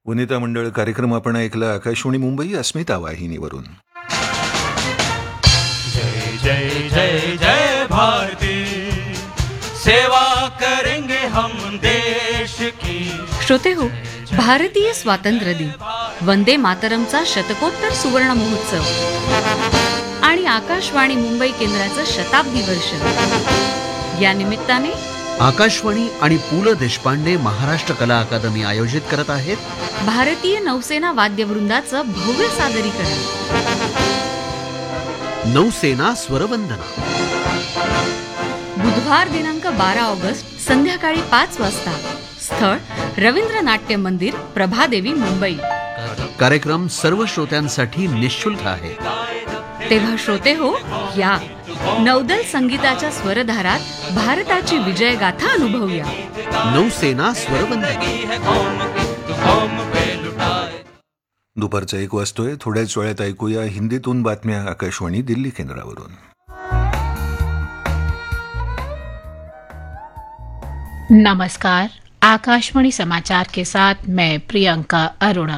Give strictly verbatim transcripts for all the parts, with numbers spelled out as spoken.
वनिता मंडळ कार्यक्रम आपण ऐकला आकाशवाणी मुंबई अस्मिता वाहिनीवरून. जय जय जय जय भारती, सेवा करेंगे हम देश की. श्रोते हो, भारतीय स्वातंत्र्य दिन, वंदे मातरमचा शतकोत्तर सुवर्ण महोत्सव आणि आकाशवाणी मुंबई केंद्राचं शताब्दी वर्ष या निमित्ताने आकाशवाणी आणि पु ल देशपांडे महाराष्ट्र कला अकादमी आयोजित करत आहेत भारतीय नौसेना वाद्यवृंदाचं भव्य सादरीकरण. नौसेना स्वरवंदना बुधवार दिनांक बारा ऑगस्ट संध्याकाळी पाच वाजता. स्थळ रवींद्र नाट्य मंदिर, प्रभादेवी, मुंबई. कार्यक्रम सर्व श्रोत्यांसाठी निःशुल्क आहे. तेव्हा श्रोते हो, या नौदल संगीताच्या स्वरधारात भारताची विजयगाथा अनुभवूया. नौसेना स्वरवंदना. दुपारचा एक वाजतोय. थोड्याच वेळात ऐकूया हिंदीतून बातम्या आकाशवाणी दिल्ली केंद्रावरून. नमस्कार, आकाशवाणी समाचार के साथ मैं प्रियंका अरोड़ा.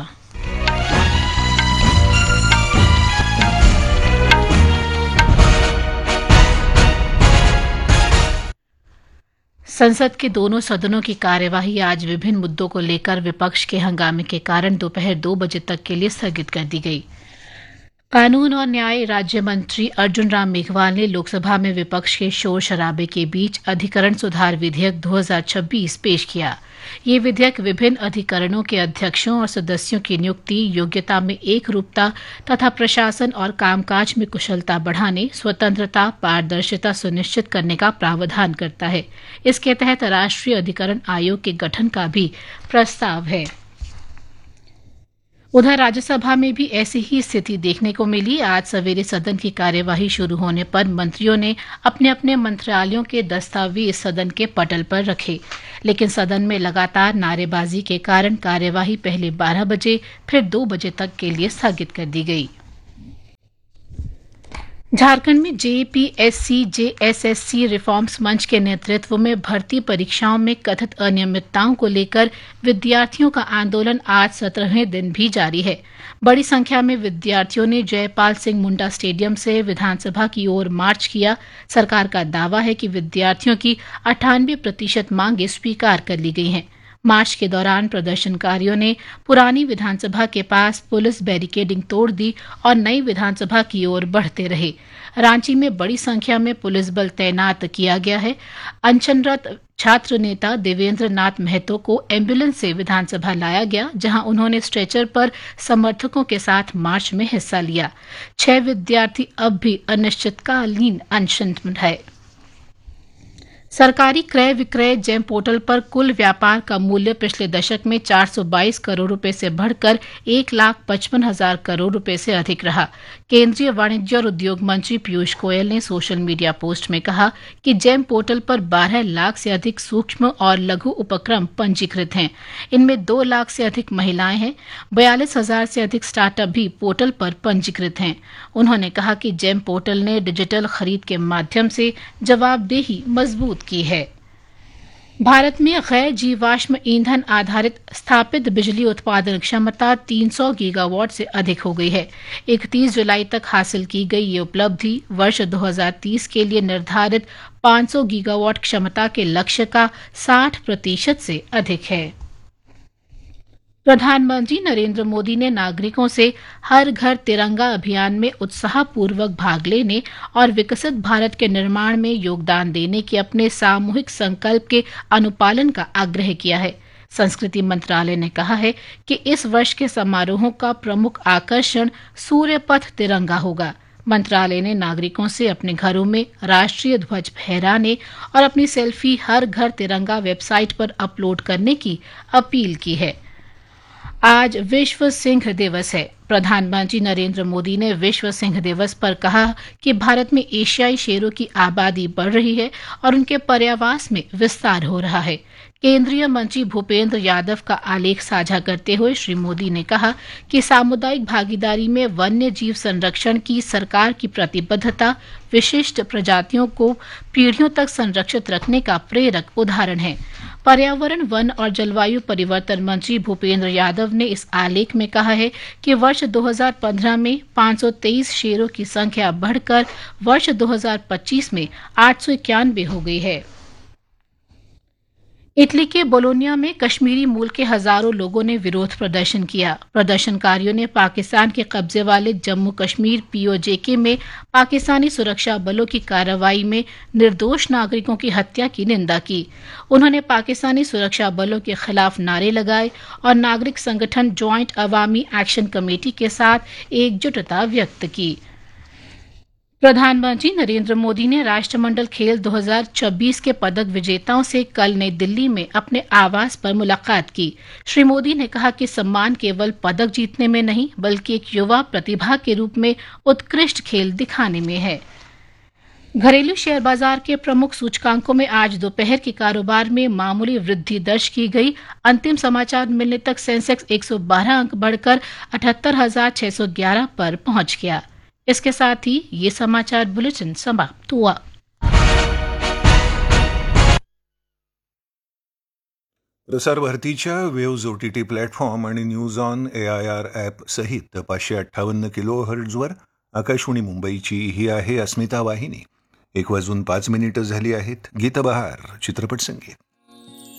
संसद के दोनों सदनों की कार्यवाही आज विभिन्न मुद्दों को लेकर विपक्ष के हंगामे के कारण दोपहर दो बजे तक के लिए स्थगित कर दी गई. कानून और न्याय राज्य मंत्री अर्जुन राम मेघवाल ने लोकसभा में विपक्ष के शोर शराबे के बीच अधिकरण सुधार विधेयक दो हज़ार छब्बीस पेश किया. ये विधेयक विभिन्न अधिकरणों के अध्यक्षों और सदस्यों की नियुक्ति, योग्यता में एक रूपता तथा प्रशासन और कामकाज में कुशलता बढ़ाने, स्वतंत्रता, पारदर्शिता सुनिश्चित करने का प्रावधान करता है. इसके तहत राष्ट्रीय अधिकरण आयोग के गठन का भी प्रस्ताव है. उधर राज्यसभा में भी ऐसी ही स्थिति देखने को मिली. आज सवेरे सदन की कार्यवाही शुरू होने पर मंत्रियों ने अपने अपने मंत्रालयों के दस्तावेज सदन के पटल पर रखे, लेकिन सदन में लगातार नारेबाजी के कारण कार्यवाही पहले बारह बजे फिर दो बजे तक के लिए स्थगित कर दी गई. झारखंड में जेपीएससी जेएसएससी रिफॉर्म्स मंच के नेतृत्व में भर्ती परीक्षाओं में कथित अनियमितताओं को लेकर विद्यार्थियों का आंदोलन आज सत्रहवें दिन भी जारी है. बड़ी संख्या में विद्यार्थियों ने जयपाल सिंह मुंडा स्टेडियम से विधानसभा की ओर मार्च किया. सरकार का दावा है कि विद्यार्थियों की अट्ठानवे प्रतिशत मांगे स्वीकार कर ली गई हैं. मार्च के दौरान प्रदर्शनकारियों ने पुरानी विधानसभा के पास पुलिस बैरिकेडिंग तोड़ दी और नई विधानसभा की ओर बढ़ते रहे. रांची में बड़ी संख्या में पुलिस बल तैनात किया गया है. अनशनरत छात्र नेता देवेंद्र नाथ महतो को एम्बुलेंस से विधानसभा लाया गया, जहां उन्होंने स्ट्रेचर पर समर्थकों के साथ मार्च में हिस्सा लिया. छह विद्यार्थी अब भी अनिश्चितकालीन अनशन में है. सरकारी क्रय विक्रय जेम पोर्टल पर कुल व्यापार का मूल्य पिछले दशक में चार सौ बाईस करोड़ रुपए से बढ़कर एक लाख पचपन हजार करोड़ रुपए से अधिक रहा. केंद्रीय वाणिज्य और उद्योग मंत्री पीयूष गोयल ने सोशल मीडिया पोस्ट में कहा कि जेम पोर्टल पर बारह लाख से अधिक सूक्ष्म और लघु उपक्रम पंजीकृत हैं. इनमें दो लाख से अधिक महिलाएं हैं. बयालीस हजार से अधिक स्टार्टअप भी पोर्टल पर पंजीकृत हैं. उन्होंने कहा कि जेम पोर्टल ने डिजिटल खरीद के माध्यम से जवाबदेही मजबूत की है. भारत में गैर जीवाश्म ईंधन आधारित स्थापित बिजली उत्पादन क्षमता तीन सौ गीगावाट से अधिक हो गई है. इकतीस जुलाई तक हासिल की गई ये उपलब्धि वर्ष दो हज़ार तीस के लिए निर्धारित पाँच सौ गीगावाट क्षमता के लक्ष्य का साठ प्रतिशत से अधिक है. प्रधानमंत्री नरेंद्र मोदी ने नागरिकों से हर घर तिरंगा अभियान में उत्साहपूर्वक भाग लेने और विकसित भारत के निर्माण में योगदान देने के अपने सामूहिक संकल्प के अनुपालन का आग्रह किया है. संस्कृति मंत्रालय ने कहा है कि इस वर्ष के समारोहों का प्रमुख आकर्षण सूर्यपथ तिरंगा होगा. मंत्रालय ने नागरिकों से अपने घरों में राष्ट्रीय ध्वज फहराने और अपनी सेल्फी हर घर तिरंगा वेबसाइट पर अपलोड करने की अपील की है. आज विश्व सिंह दिवस है. प्रधानमंत्री नरेंद्र मोदी ने विश्व सिंह दिवस पर कहा कि भारत में एशियाई शेरों की आबादी बढ़ रही है और उनके पर्यावास में विस्तार हो रहा है. केंद्रीय मंत्री भूपेंद्र यादव का आलेख साझा करते हुए श्री मोदी ने कहा कि सामुदायिक भागीदारी में वन्य जीव संरक्षण की सरकार की प्रतिबद्धता विशिष्ट प्रजातियों को पीढ़ियों तक संरक्षित रखने का प्रेरक उदाहरण है. पर्यावरण, वन और जलवायु परिवर्तन मंत्री भूपेंद्र यादव ने इस आलेख में कहा है कि वर्ष दो हज़ार पंद्रह में पाँच सौ तेईस शेरों की संख्या बढ़कर वर्ष दो हज़ार पच्चीस में आठ सौ इक्यानवे हो गई है। इटली के बोलोनिया में कश्मीरी मूल के हजारों लोगों ने विरोध प्रदर्शन किया। प्रदर्शनकारियों ने पाकिस्तान के कब्जे वाले जम्मू कश्मीर पीओजेके में पाकिस्तानी सुरक्षा बलों की कार्रवाई में निर्दोष नागरिकों की हत्या की निंदा की। उन्होंने पाकिस्तानी सुरक्षा बलों के खिलाफ नारे लगाए और नागरिक संगठन ज्वाइंट अवामी एक्शन कमेटी के साथ एकजुटता व्यक्त की। प्रधानमंत्री नरेंद्र मोदी ने राष्ट्रमंडल खेल दो हज़ार छब्बीस के पदक विजेताओं से कल नई दिल्ली में अपने आवास पर मुलाकात की। श्री मोदी ने कहा कि सम्मान केवल पदक जीतने में नहीं बल्कि एक युवा प्रतिभा के रूप में उत्कृष्ट खेल दिखाने में है। घरेलू शेयर बाजार के प्रमुख सूचकांकों में आज दोपहर के कारोबार में मामूली वृद्धि दर्ज की गई। अंतिम समाचार मिलने तक सेंसेक्स एक सौ बारह अंक बढ़कर अठहत्तर हजार छह सौ ग्यारह पर पहुंच गया। इसके साथ ही ये समाचार बुलेटिन समाप्त हुआ। प्रसार भारतीच्या वेव्ज ओटीटी प्लॅटफॉर्म आणि news on A I R app सहित पाचशे अठ्ठावन्न किलो हर्ट्झवर आकाशवाणी मुंबईची ही आहे अस्मिता वाहिनी. एक वाजून पाच मिनिटं झाली आहेत. गीतबहार चित्रपट संगीत.